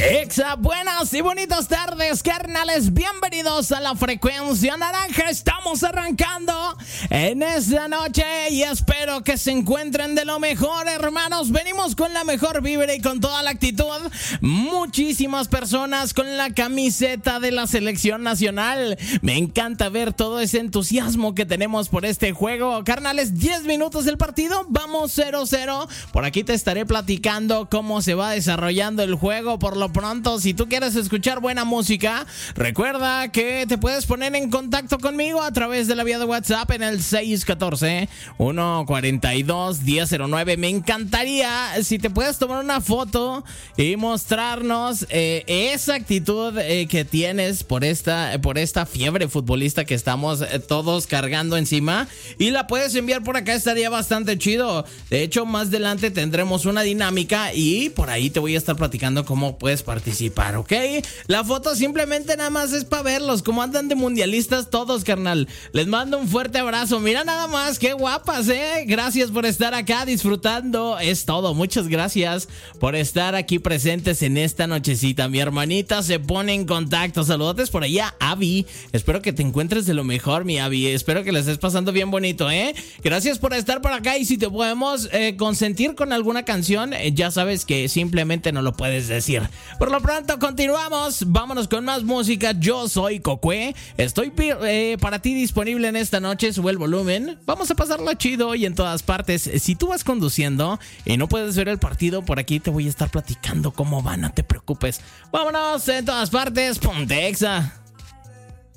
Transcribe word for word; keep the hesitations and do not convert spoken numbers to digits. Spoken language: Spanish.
Exa, buenas y bonitas tardes, carnales. Bienvenidos a la frecuencia naranja. Estamos arrancando en esta noche y espero que se encuentren de lo mejor, hermanos. Venimos con la mejor vibra y con toda la actitud. Muchísimas personas con la camiseta de la selección nacional. Me encanta ver todo ese entusiasmo que tenemos por este juego. Carnales, diez minutos del partido. Vamos cero cero. Por aquí te estaré platicando cómo se va desarrollando el juego. Por lo pronto, si tú quieres escuchar buena música, recuerda que te puedes poner en contacto conmigo a través de la vía de WhatsApp en el seis uno cuatro, uno cuatro dos, uno cero cero nueve. Me encantaría si te puedes tomar una foto y mostrarnos eh, esa actitud eh, que tienes por esta, por esta fiebre futbolista que estamos eh, todos cargando encima, y la puedes enviar por acá. Estaría bastante chido. De hecho, más adelante tendremos una dinámica y por ahí te voy a estar platicando cómo puedes participar, ¿ok? La foto simplemente nada más es para verlos, como andan de mundialistas todos, carnal. Les mando un fuerte abrazo. Mira nada más, qué guapas, ¿eh? Gracias por estar acá disfrutando. Es todo, muchas gracias por estar aquí presentes en esta nochecita. Mi hermanita se pone en contacto. Saludotes por allá, Abby. Espero que te encuentres de lo mejor, mi Abby. Espero que la estés pasando bien bonito, ¿eh? Gracias por estar por acá, y si te podemos eh, consentir con alguna canción, eh, ya sabes que simplemente no lo puedes decir. Por lo pronto, continuamos. Vámonos con más música. Yo soy Cocue. Estoy eh, para ti disponible en esta noche. Sube el volumen. Vamos a pasarla chido y en todas partes. Si tú vas conduciendo y no puedes ver el partido, por aquí te voy a estar platicando cómo va. No te preocupes. Vámonos en todas partes. Ponte Exa.